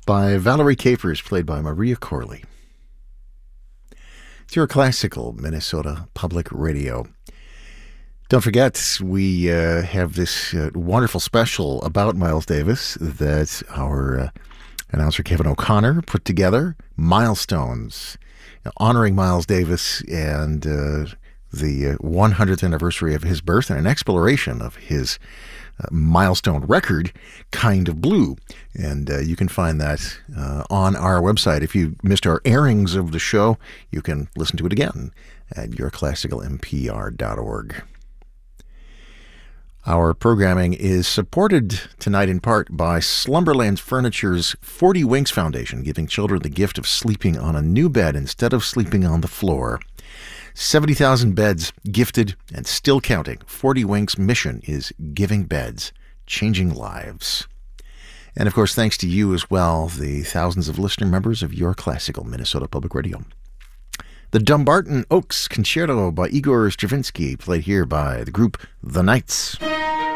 by Valerie Capers, played by Maria Corley. It's your classical Minnesota Public Radio. Don't forget, we have this wonderful special about Miles Davis that our announcer Kevin O'Connor put together, Milestones, honoring Miles Davis and the 100th anniversary of his birth and an exploration of his milestone record, Kind of Blue. And you can find that on our website. If you missed our airings of the show, you can listen to it again at yourclassicalmpr.org. Our programming is supported tonight in part by Slumberland Furniture's 40 Winks Foundation, giving children the gift of sleeping on a new bed instead of sleeping on the floor. 70,000 beds gifted and still counting. 40 Winks' mission is giving beds, changing lives. And of course, thanks to you as well, the thousands of listener members of your classical Minnesota Public Radio. The Dumbarton Oaks Concerto by Igor Stravinsky, played here by the group The Knights.